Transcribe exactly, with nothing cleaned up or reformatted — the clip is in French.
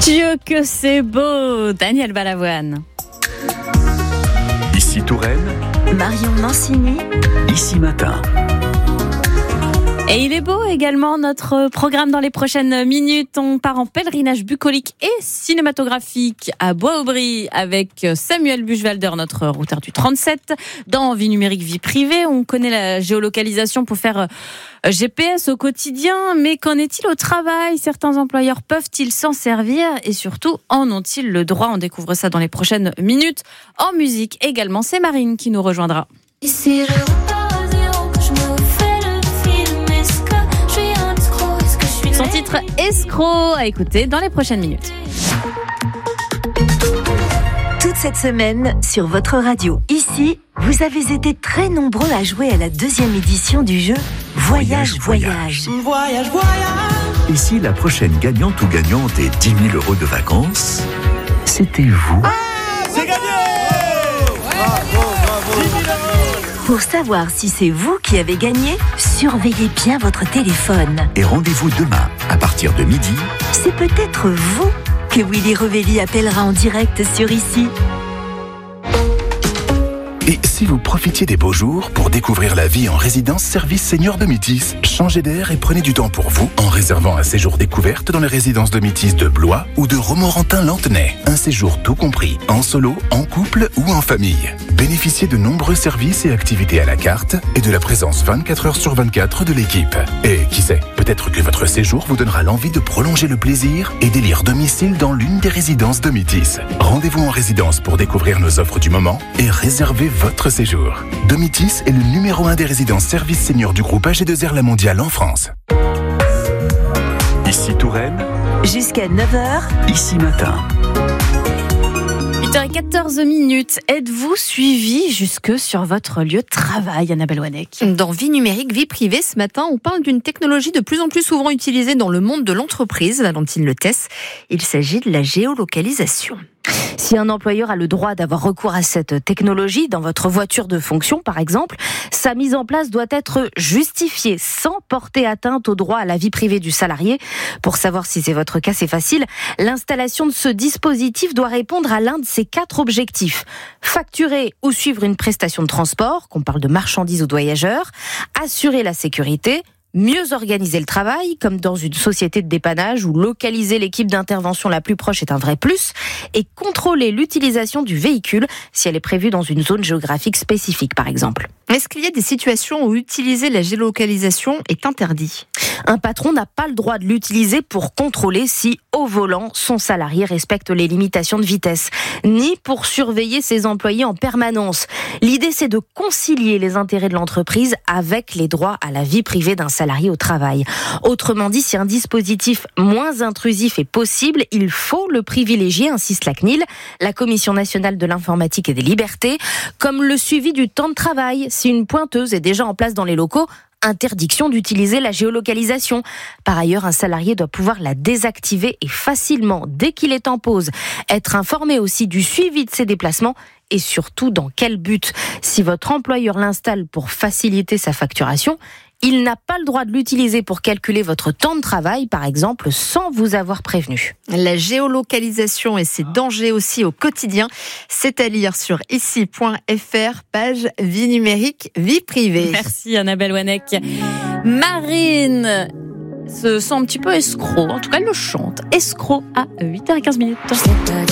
Dieu que c'est beau, Daniel Balavoine. Ici Touraine, Marion Mancini, Ici Matin. Et il est beau également notre programme dans les prochaines minutes. On part en pèlerinage bucolique et cinématographique à Bois-Aubry avec Samuel Buchwalder, notre routeur du trente-sept. Dans Vie numérique, vie privée, on connaît la géolocalisation pour faire G P S au quotidien. Mais qu'en est-il au travail ? Certains employeurs peuvent-ils s'en servir ? Et surtout, en ont-ils le droit ? On découvre ça dans les prochaines minutes. En musique également, c'est Marine qui nous rejoindra. Ici, je Son titre Escroc à écouter dans les prochaines minutes. toute cette semaine sur votre radio. Ici, vous avez été très nombreux à jouer à la deuxième édition du jeu Voyage, Voyage. Voyage. Voyage, voyage. Et si la prochaine gagnante ou gagnant des dix mille euros de vacances, c'était vous ? Ah, c'est gagné. Bravo, bravo. dix mille euros. Pour savoir si c'est vous qui avez gagné, surveillez bien votre téléphone. Et rendez-vous demain, à partir de midi. C'est peut-être vous que Willy Revelli appellera en direct sur Ici. Et si vous profitiez des beaux jours pour découvrir la vie en résidence service senior de Métis, changez d'air et prenez du temps pour vous en réservant un séjour découverte dans les résidences de Métis de Blois ou de Romorantin-Lanthenay. Un séjour tout compris, en solo, en couple ou en famille. Bénéficiez de nombreux services et activités à la carte et de la présence vingt-quatre heures sur vingt-quatre de l'équipe. Et qui sait, peut-être que votre séjour vous donnera l'envie de prolonger le plaisir et d'élire domicile dans l'une des résidences de Métis. Rendez-vous en résidence pour découvrir nos offres du moment et réservez votre séjour. Domitis est le numéro un des résidences services seniors du groupe A G deux R La Mondiale en France. Ici Touraine, Jusqu'à neuf heures, Ici Matin. huit heures quatorze minutes. Êtes-vous suivi jusque sur votre lieu de travail, Annabelle Wanek ? Dans Vie numérique, vie privée, ce matin, on parle d'une technologie de plus en plus souvent utilisée dans le monde de l'entreprise, Valentine Letès. Il s'agit de la géolocalisation. Si un employeur a le droit d'avoir recours à cette technologie dans votre voiture de fonction, par exemple, sa mise en place doit être justifiée sans porter atteinte au droit à la vie privée du salarié. Pour savoir si c'est votre cas, c'est facile. L'installation de ce dispositif doit répondre à l'un de ces quatre objectifs. Facturer ou suivre une prestation de transport, qu'on parle de marchandises ou de voyageurs, assurer la sécurité, mieux organiser le travail, comme dans une société de dépannage où localiser l'équipe d'intervention la plus proche est un vrai plus, et contrôler l'utilisation du véhicule si elle est prévue dans une zone géographique spécifique, par exemple. Est-ce qu'il y a des situations où utiliser la géolocalisation est interdit ? Un patron n'a pas le droit de l'utiliser pour contrôler si, au volant, son salarié respecte les limitations de vitesse, ni pour surveiller ses employés en permanence. L'idée, c'est de concilier les intérêts de l'entreprise avec les droits à la vie privée d'un salarié au travail. Autrement dit, si un dispositif moins intrusif est possible, il faut le privilégier, insiste la C N I L, la Commission nationale de l'informatique et des libertés, comme le suivi du temps de travail. Si une pointeuse est déjà en place dans les locaux, interdiction d'utiliser la géolocalisation. Par ailleurs, un salarié doit pouvoir la désactiver et facilement, dès qu'il est en pause, être informé aussi du suivi de ses déplacements et surtout dans quel but. Si votre employeur l'installe pour faciliter sa facturation, il n'a pas le droit de l'utiliser pour calculer votre temps de travail, par exemple, sans vous avoir prévenu. La géolocalisation et ses dangers aussi au quotidien, c'est à lire sur ici point f r, page vie numérique, vie privée. Merci Annabelle Wanek. Marine se sent un petit peu escroc, en tout cas elle le chante. Escroc à huit heures quinze minutes.